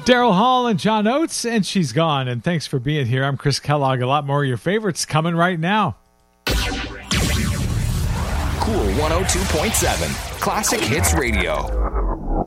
Daryl Hall and John Oates, and She's Gone. And thanks for being here. I'm Chris Kellogg. A lot more of your favorites coming right now. Cool 102.7 Classic Hits Radio.